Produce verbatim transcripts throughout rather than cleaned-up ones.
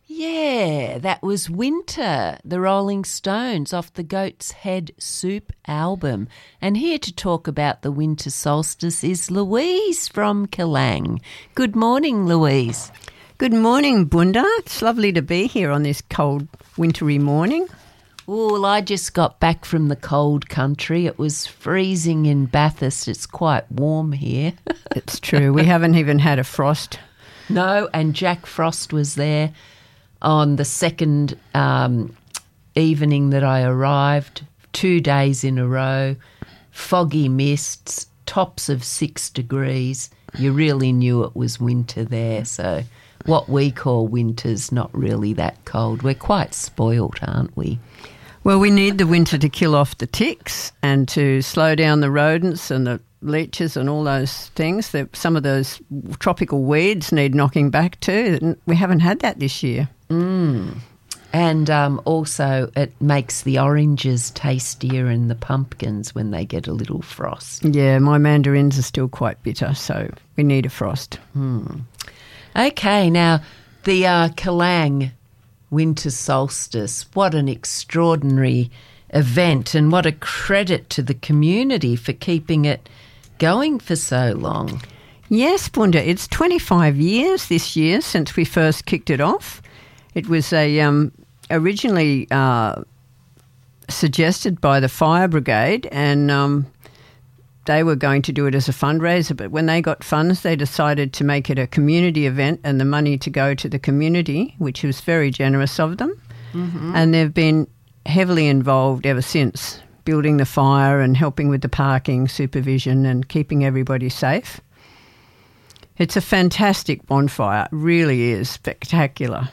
Yeah, that was Winter, the Rolling Stones off the Goat's Head Soup album. And here to talk about the winter solstice is Louise from Kelang. Good morning, Louise. Good morning, Bunda. It's lovely to be here on this cold, wintry morning. Oh, well, I just got back from the cold country. It was freezing in Bathurst. It's quite warm here. It's true. We haven't even had a frost. No, and Jack Frost was there on the second um, evening that I arrived, two days in a row, foggy mists, tops of six degrees. You really knew it was winter there. So what we call winter's not really that cold. We're quite spoilt, aren't we? Well, we need the winter to kill off the ticks and to slow down the rodents and the leeches and all those things. That some of those tropical weeds need knocking back too. We haven't had that this year. Mm. And um, also it makes the oranges tastier and the pumpkins when they get a little frost. Yeah, my mandarins are still quite bitter, so we need a frost. Mm. Okay, now the uh, Kelang winter solstice, what an extraordinary event and what a credit to the community for keeping it going for so long. Yes, Bunda, it's twenty-five years this year since we first kicked it off. It was a um, originally uh, suggested by the fire brigade, and um, they were going to do it as a fundraiser, but when they got funds, they decided to make it a community event and the money to go to the community, which was very generous of them. Mm-hmm. And they've been heavily involved ever since, building the fire and helping with the parking supervision and keeping everybody safe. It's a fantastic bonfire. It really is spectacular.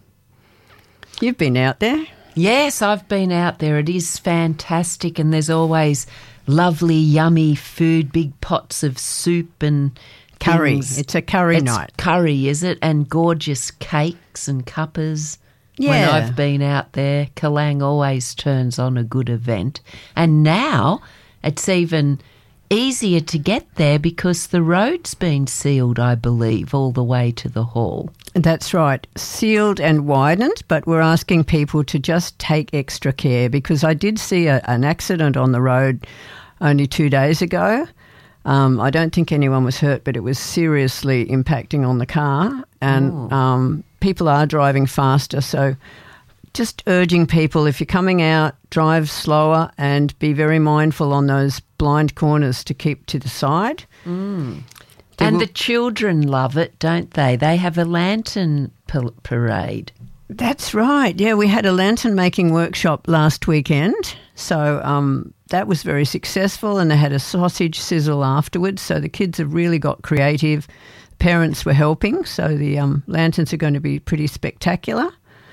You've been out there? Yes, I've been out there. It is fantastic, and there's always lovely, yummy food, big pots of soup and curry. things. It's a curry it's night. Curry, is it? And gorgeous cakes and cuppers. Yeah. When I've been out there, Kelang always turns on a good event. And now it's even easier to get there because the road's been sealed, I believe, all the way to the hall. That's right, sealed and widened, but we're asking people to just take extra care because I did see a, an accident on the road only two days ago. Um, I don't think anyone was hurt, but it was seriously impacting on the car, and um, people are driving faster. So just urging people, if you're coming out, drive slower and be very mindful on those blind corners to keep to the side. Mm. And the children love it, don't they? They have a lantern pa- parade. That's right. Yeah, we had a lantern making workshop last weekend. So um, that was very successful, and they had a sausage sizzle afterwards. So the kids have really got creative. Parents were helping. So the um, lanterns are going to be pretty spectacular.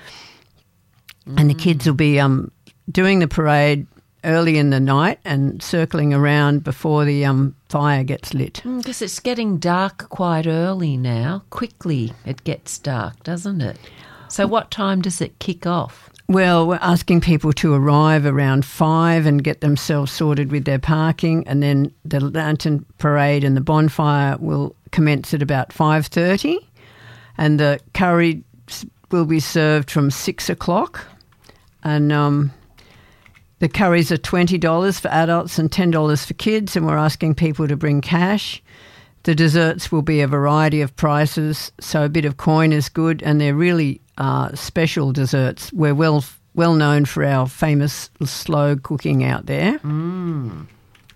Mm. And the kids will be um, doing the parade early in the night and circling around before the um, fire gets lit. Because mm, it's getting dark quite early now. Quickly it gets dark, doesn't it? So what time does it kick off? Well, we're asking people to arrive around five and get themselves sorted with their parking, and then the lantern parade and the bonfire will commence at about five thirty, and the curry will be served from six o'clock, and um, the curries are twenty dollars for adults and ten dollars for kids, and we're asking people to bring cash. The desserts will be a variety of prices, so a bit of coin is good, and they're really uh, special desserts. We're well well known for our famous slow cooking out there. Mm.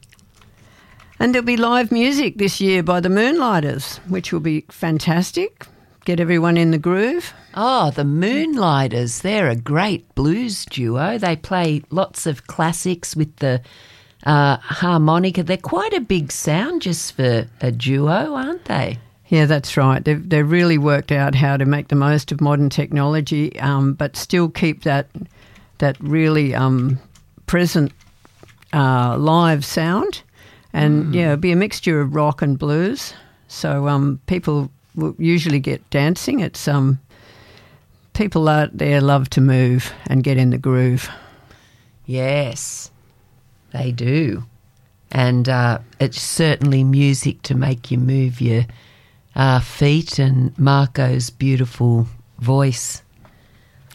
And there'll be live music this year by the Moonlighters, which will be fantastic. Get everyone in the groove. Oh, the Moonlighters, they're a great blues duo. They play lots of classics with the uh, harmonica. They're quite a big sound just for a duo, aren't they? Yeah, that's right. They've, they've really worked out how to make the most of modern technology, um, but still keep that that really um, present uh, live sound. And, mm. yeah, it'll be a mixture of rock and blues. So um, people will usually get dancing. It's um, people out there love to move and get in the groove. Yes, they do. And uh, it's certainly music to make you move your uh, feet, and Marco's beautiful voice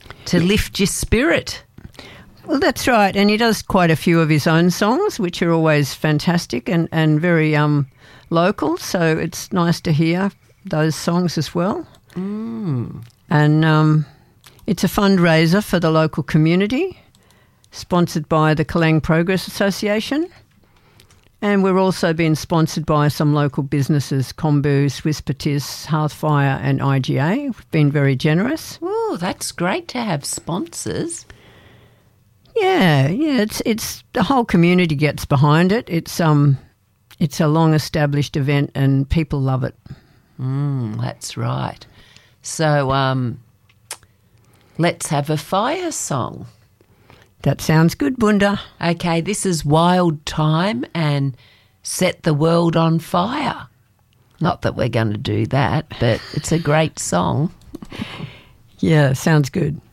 to lift your spirit. Well, that's right. And he does quite a few of his own songs, which are always fantastic and, and very um, local. So it's nice to hear those songs as well. Mm. And um, it's a fundraiser for the local community, sponsored by the Kalang Progress Association. And we're also being sponsored by some local businesses, Kombu, Swiss Patis, Hearthfire and I G A. We've been very generous. Oh, that's great to have sponsors. Yeah, yeah, it's it's the whole community gets behind it. It's um it's a long established event and people love it. Mm, that's right. So um let's have a fire song. That sounds good, Bunda. Okay, this is Wild Time and Set the World on Fire. Not that we're going to do that, but it's a great song. Yeah, sounds good.